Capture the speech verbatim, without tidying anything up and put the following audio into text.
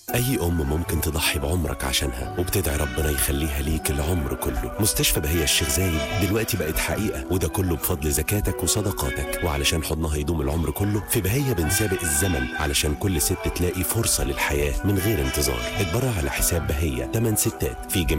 أي أم ممكن تضحي بعمرك عشانها وبتدعي ربنا يخليها ليك العمر كله. مستشفى بهية الشيخ زايد دلوقتي بقت حقيقة، وده كله بفضل زكاتك وصدقاتك. وعلشان حضنها يدوم العمر كله، في بهية بنسابق الزمن علشان كل ست تلاقي فرصة للحياة من غير انتظار. اتبرع على حساب بهية تمن ستات في جميع